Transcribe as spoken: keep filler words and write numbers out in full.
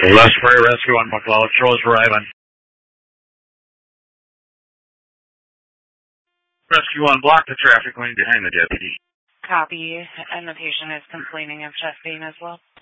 Last Prairie Rescue on McLeod. Show us arriving. Rescue one, block the traffic lane behind the deputy. Copy, and the patient is complaining of chest pain as well.